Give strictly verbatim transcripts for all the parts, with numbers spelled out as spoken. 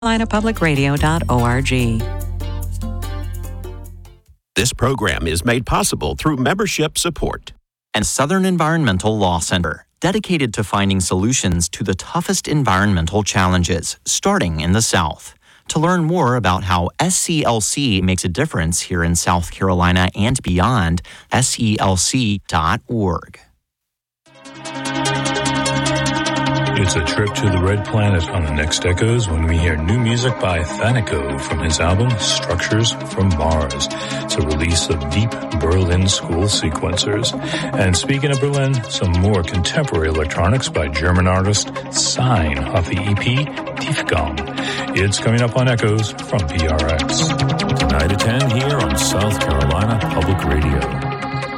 carolina public radio dot org. This program is made possible through membership support. And Southern Environmental Law Center, dedicated to finding solutions to the toughest environmental challenges, starting in the South. To learn more about how S C L C makes a difference here in South Carolina and beyond, S E L C dot org. It's a trip to the Red Planet on the next Echoes when we hear new music by Thanico from his album Structures from Mars. It's a release of deep Berlin school sequencers. And speaking of Berlin, some more contemporary electronics by German artist Sign off the E P Tiefgang. It's coming up on Echoes from P R X. Tonight at ten here on South Carolina Public Radio.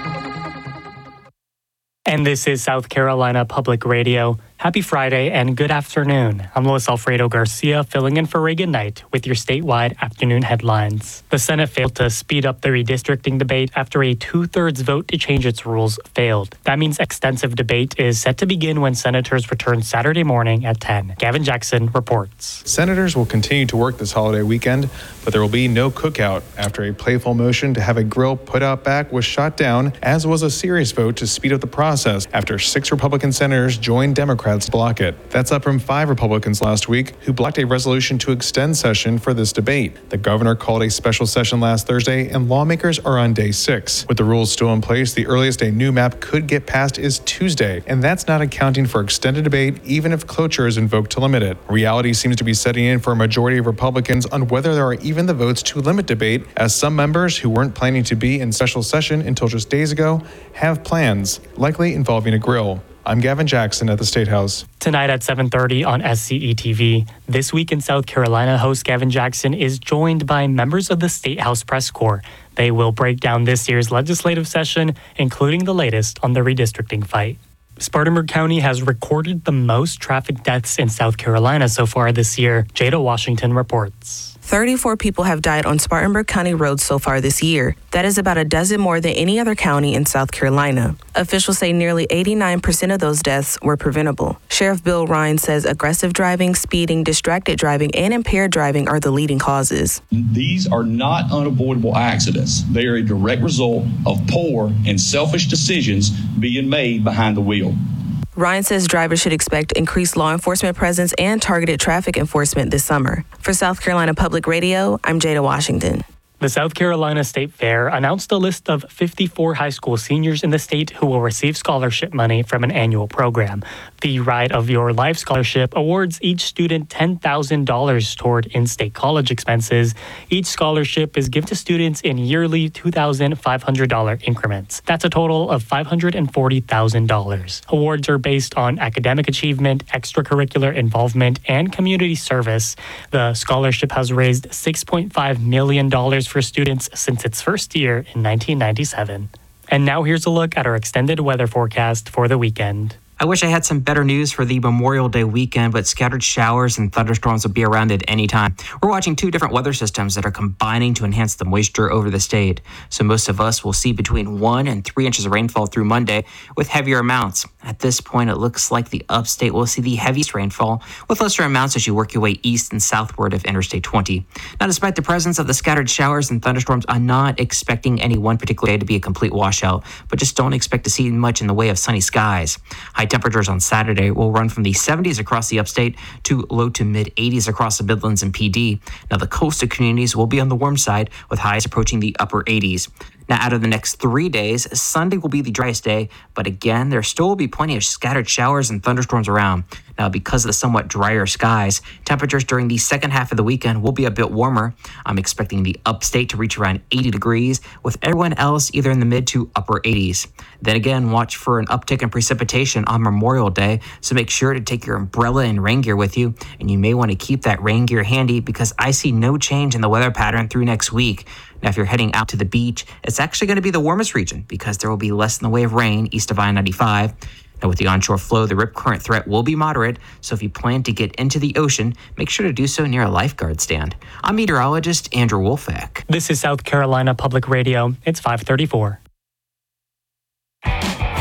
And this is South Carolina Public Radio. Happy Friday and good afternoon. I'm Luis Alfredo Garcia, filling in for Reagan Knight with your statewide afternoon headlines. The Senate failed to speed up the redistricting debate after a two-thirds vote to change its rules failed. That means extensive debate is set to begin when senators return Saturday morning at ten. Gavin Jackson reports. Senators will continue to work this holiday weekend, but there will be no cookout after a playful motion to have a grill put out back was shot down, as was a serious vote to speed up the process after six Republican senators joined Democrats to block it. That's up from five Republicans last week who blocked a resolution to extend session for this debate. The governor called a special session last Thursday, and lawmakers are on day six. With the rules still in place, the earliest a new map could get passed is Tuesday, and that's not accounting for extended debate, even if cloture is invoked to limit it. Reality seems to be setting in for a majority of Republicans on whether there are even the votes to limit debate, as some members who weren't planning to be in special session until just days ago have plans, likely involving a grill. I'm Gavin Jackson at the State House. Tonight at seven thirty on S C E T V, This Week in South Carolina host Gavin Jackson is joined by members of the State House Press Corps. They will break down this year's legislative session, including the latest on the redistricting fight. Spartanburg County has recorded the most traffic deaths in South Carolina so far this year. Jada Washington reports. thirty-four people have died on Spartanburg County roads so far this year. That is about a dozen more than any other county in South Carolina. Officials say nearly eighty-nine percent of those deaths were preventable. Sheriff Bill Ryan says aggressive driving, speeding, distracted driving, and impaired driving are the leading causes. These are not unavoidable accidents. They are a direct result of poor and selfish decisions being made behind the wheel. Ryan says drivers should expect increased law enforcement presence and targeted traffic enforcement this summer. For South Carolina Public Radio, I'm Jada Washington. The South Carolina State Fair announced a list of fifty-four high school seniors in the state who will receive scholarship money from an annual program. The Ride of Your Life Scholarship awards each student ten thousand dollars toward in-state college expenses. Each scholarship is given to students in yearly two thousand five hundred dollars increments. That's a total of five hundred forty thousand dollars. Awards are based on academic achievement, extracurricular involvement, and community service. The scholarship has raised six point five million dollars for students since its first year in nineteen ninety-seven. And now here's a look at our extended weather forecast for the weekend. I wish I had some better news for the Memorial Day weekend, but scattered showers and thunderstorms will be around at any time. We're watching two different weather systems that are combining to enhance the moisture over the state. So most of us will see between one and three inches of rainfall through Monday with heavier amounts. At this point, it looks like the upstate will see the heaviest rainfall with lesser amounts as you work your way east and southward of Interstate twenty. Now, despite the presence of the scattered showers and thunderstorms, I'm not expecting any one particular day to be a complete washout, but just don't expect to see much in the way of sunny skies. High temperatures on Saturday will run from the seventies across the upstate to low to mid eighties across the Midlands and P D. Now, the coastal communities will be on the warm side with highs approaching the upper eighties. Now, out of the next three days, Sunday will be the driest day, but again, there still will be plenty of scattered showers and thunderstorms around. Now, because of the somewhat drier skies, temperatures during the second half of the weekend will be a bit warmer. I'm expecting the upstate to reach around eighty degrees, with everyone else either in the mid to upper eighties. Then again, watch for an uptick in precipitation on Memorial Day, so make sure to take your umbrella and rain gear with you, and you may want to keep that rain gear handy because I see no change in the weather pattern through next week. Now, if you're heading out to the beach, it's actually going to be the warmest region because there will be less in the way of rain east of I ninety-five. Now, with the onshore flow, the rip current threat will be moderate, so if you plan to get into the ocean, make sure to do so near a lifeguard stand. I'm meteorologist Andrew Wolfeck. This is South Carolina Public Radio. It's five thirty-four.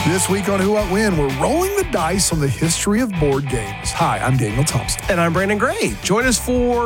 This week on Who What When, we're rolling the dice on the history of board games. Hi, I'm Daniel Thompson. And I'm Brandon Gray. Join us for